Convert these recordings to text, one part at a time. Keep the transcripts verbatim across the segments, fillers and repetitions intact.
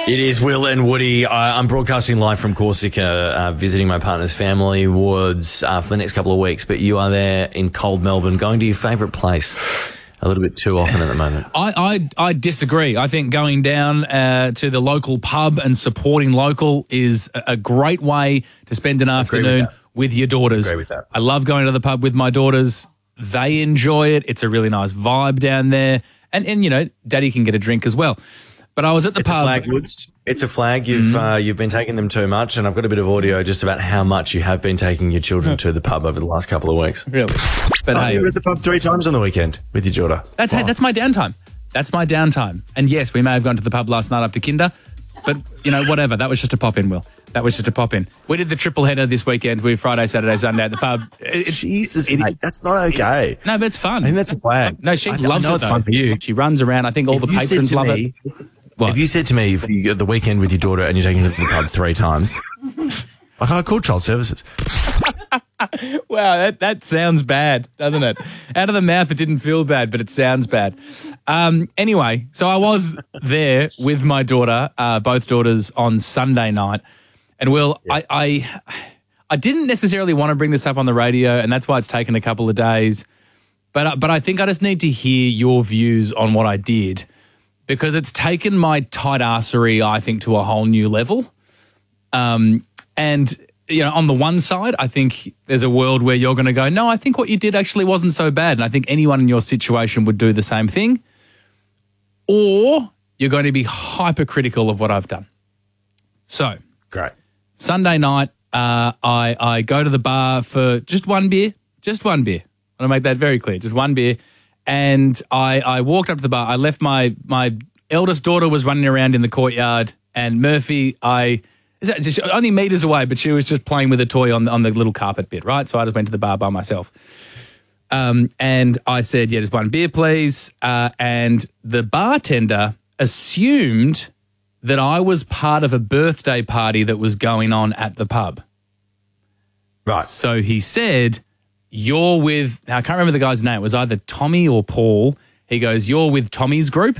It is Will and Woody. I, I'm broadcasting live from Corsica, uh, visiting my partner's family wards uh, for the next couple of weeks. But you are there in cold Melbourne, going to your favourite place a little bit too often at the moment. I I, I disagree. I think going down uh, to the local pub and supporting local is a, a great way to spend an afternoon with, with your daughters. Agree with that. I love going to the pub with my daughters. They enjoy it. It's a really nice vibe down there. And, and you know, Daddy can get a drink as well. But I was at the it's pub. A flag, Woods. It's a flag. You've mm-hmm. uh, you've been taking them too much, and I've got a bit of audio just about how much you have been taking your children to the pub over the last couple of weeks. Really? But oh, hey, you were at the pub three times on the weekend with your daughter. That's wow. hey, that's my downtime. That's my downtime. And yes, we may have gone to the pub last night after Kinder, but you know, whatever. That was just a pop in, Will. That was just a pop in. We did the triple header this weekend. We Friday, Saturday, Sunday at the pub. It, Jesus, it, mate, that's not okay. It, no, but it's fun. I think that's a flag. No, she I, loves I know it. It's though. fun for you. She runs around. I think all if the patrons love me, it. What? If you said to me, if you go the weekend with your daughter and you're taking her to the pub three times, like I call child services. Wow, that, that sounds bad, doesn't it? Out of the mouth, it didn't feel bad, but it sounds bad. Um, anyway, so I was there with my daughter, uh, both daughters, on Sunday night. And, Will, yeah. I, I, I didn't necessarily want to bring this up on the radio, and that's why it's taken a couple of days. But, but I think I just need to hear your views on what I did, because it's taken my tight arsery, I think, to a whole new level. Um, and, you know, on the one side, I think there's a world where you're going to go, no, I think what you did actually wasn't so bad. And I think anyone in your situation would do the same thing. Or you're going to be hypercritical of what I've done. So, great. Sunday night, uh, I, I go to the bar for just one beer, just one beer. I want to make that very clear, just one beer. And I, I walked up to the bar. I left my my eldest daughter was running around in the courtyard, and Murphy, I only meters away, but she was just playing with a toy on the, on the little carpet bit, right? So I just went to the bar by myself. Um, and I said, yeah, just one beer, please. Uh, and the bartender assumed that I was part of a birthday party that was going on at the pub. Right. So he said, you're with, now I can't remember the guy's name. It was either Tommy or Paul. He goes, you're with Tommy's group?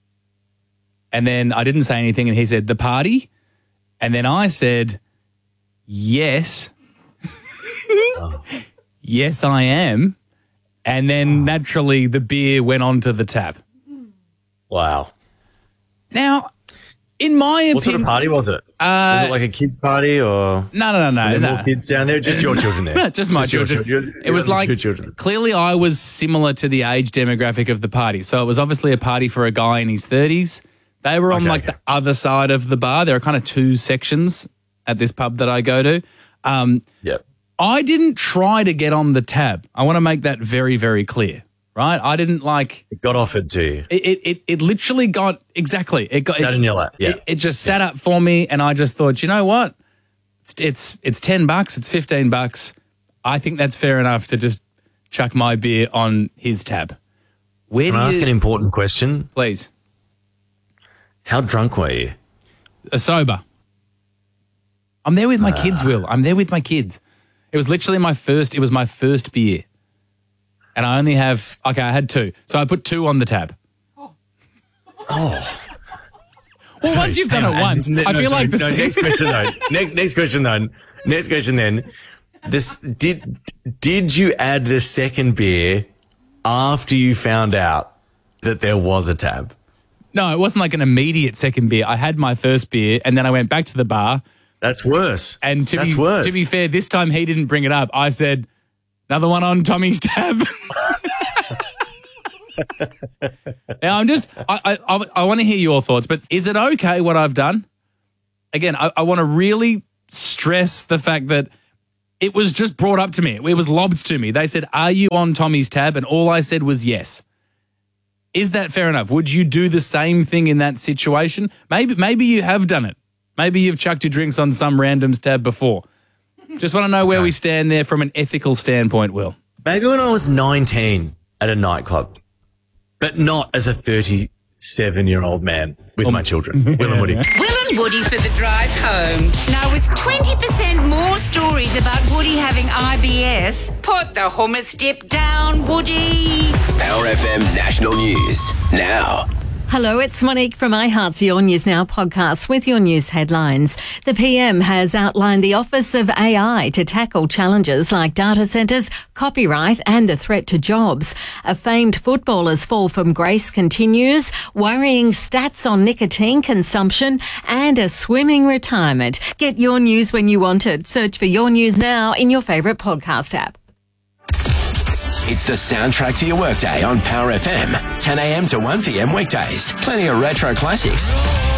And then I didn't say anything, and he said, the party? And then I said, yes. oh. Yes, I am. And then oh. naturally the beer went onto the tap. Wow. Now, in my opinion... What sort of party was it? Uh, was it like a kids' party or... No, no, no, no. Were there no. more kids down there? Just your children there? just my just children. children. It was like, children. Clearly I was similar to the age demographic of the party. So it was obviously a party for a guy in his thirties. They were on okay, like okay. the other side of the bar. There are kind of two sections at this pub that I go to. Um, yep. I didn't try to get on the tab. I want to make that very, very clear, right? I didn't like... It got offered to you. It it, it, it literally got... Exactly. It got sat it, in your lap, yeah. It, it just sat up for me, and I just thought, you know what? It's, it's, it's ten bucks. It's fifteen bucks. I think that's fair enough to just chuck my beer on his tab. Where Can do I ask you, an important question? Please. How drunk were you? A sober. I'm there with my uh, kids, Will. I'm there with my kids. It was literally my first, it was my first beer. And I only have, okay, I had two. So I put two on the tab. Oh. Well, sorry, once you've done it once, no, I feel no, like the no, second. Next question, though. Next, next question, then. Next question, then. This did did you add the second beer after you found out that there was a tab? No, it wasn't like an immediate second beer. I had my first beer, and then I went back to the bar. That's worse. And to That's be worse. to be fair, this time he didn't bring it up. I said, another one on Tommy's tab. Now I'm just, I I, I want to hear your thoughts, but is it okay what I've done? Again, I, I want to really stress the fact that it was just brought up to me. It was lobbed to me. They said, are you on Tommy's tab? And all I said was yes. Is that fair enough? Would you do the same thing in that situation? Maybe maybe you have done it. Maybe you've chucked your drinks on some random's tab before. Just want to know where okay. we stand there from an ethical standpoint, Will. Maybe when I was nineteen at a nightclub, but not as a thirty-seven-year-old man with um, my children. Will and Woody. Will and Woody for the drive home. Now, with twenty percent more stories about Woody having I B S, put the hummus dip down, Woody. Power F M National News now. Hello, it's Monique from iHeart's Your News Now podcast with your news headlines. The P M has outlined the Office of A I to tackle challenges like data centres, copyright and the threat to jobs. A famed footballer's fall from grace continues, worrying stats on nicotine consumption and a swimming retirement. Get your news when you want it. Search for Your News Now in your favourite podcast app. It's the soundtrack to your workday on Power F M. ten a.m. to one p.m. weekdays. Plenty of retro classics.